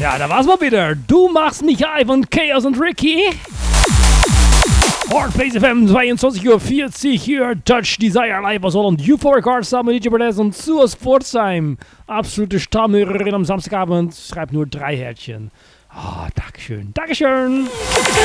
Ja, da war's mal wieder. Du machst mich Ivan, Chaos und Ricky. Hardbase FM 22:40 hier. Touch Desire live aus Holland. Euphoric Hearts zusammen mit DJ Berdez und Suas Pforzheim. Absolute Stammhörerin am Samstagabend. Schreibt nur 3 Herzchen. Ah, Dankeschön. Dankeschön.